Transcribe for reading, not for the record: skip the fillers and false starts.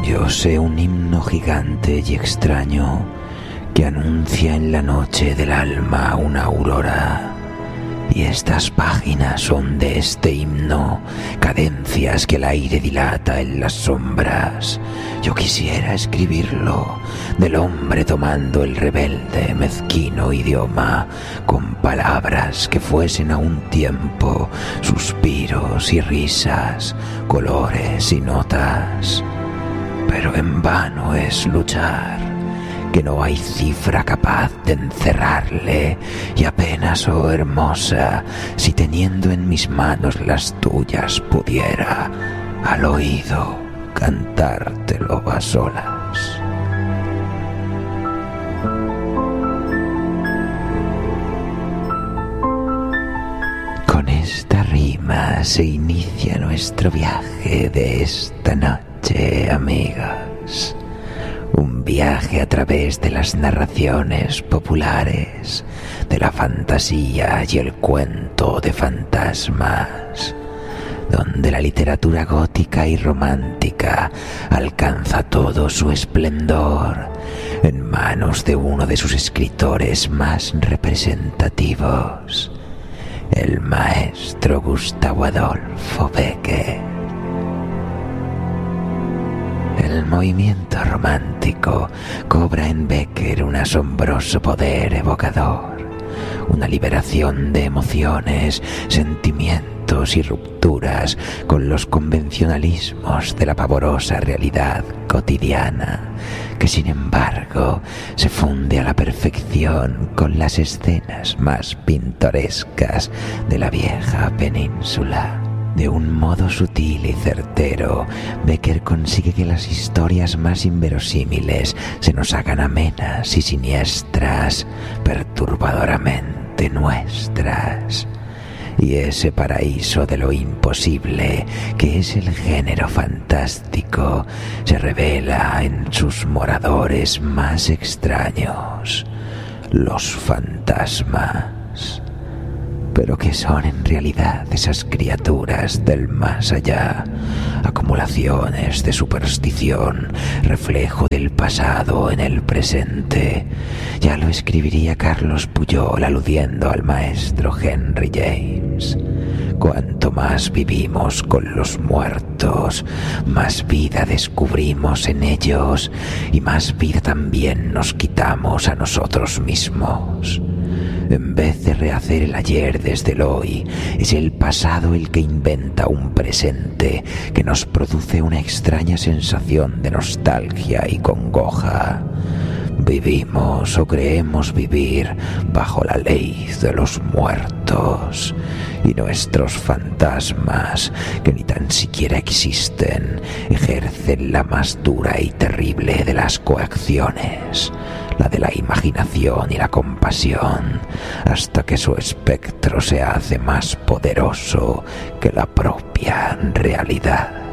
Yo sé un himno gigante y extraño que anuncia en la noche del alma una aurora. Y estas páginas son de este himno, cadencias que el aire dilata en las sombras. Yo quisiera escribirlo, del hombre tomando el rebelde, mezquino idioma, con palabras que fuesen a un tiempo suspiros y risas, colores y notas. Pero en vano es luchar, que no hay cifra capaz de encerrarle, y apenas, oh hermosa, si teniendo en mis manos las tuyas pudiera al oído cantártelo a solas. Con esta rima se inicia nuestro viaje de esta noche, amigos. Un viaje a través de las narraciones populares, de la fantasía y el cuento de fantasmas, donde la literatura gótica y romántica alcanza todo su esplendor en manos de uno de sus escritores más representativos, el maestro Gustavo Adolfo Bécquer. El movimiento romántico cobra en Bécquer un asombroso poder evocador, una liberación de emociones, sentimientos y rupturas con los convencionalismos de la pavorosa realidad cotidiana, que sin embargo se funde a la perfección con las escenas más pintorescas de la vieja península. De un modo sutil y certero, Bécquer consigue que las historias más inverosímiles se nos hagan amenas y siniestras, perturbadoramente nuestras. Y ese paraíso de lo imposible, que es el género fantástico, se revela en sus moradores más extraños, los fantasmas. Pero ¿qué son en realidad esas criaturas del más allá? Acumulaciones de superstición, reflejo del pasado en el presente. Ya lo escribiría Carlos Puyol aludiendo al maestro Henry James. Cuanto más vivimos con los muertos, más vida descubrimos en ellos y más vida también nos quitamos a nosotros mismos. En vez de rehacer el ayer desde el hoy, es el pasado el que inventa un presente que nos produce una extraña sensación de nostalgia y congoja. Vivimos o creemos vivir bajo la ley de los muertos, y nuestros fantasmas, que ni tan siquiera existen, ejercen la más dura y terrible de las coacciones, la de la imaginación y la compasión, hasta que su espectro se hace más poderoso que la propia realidad.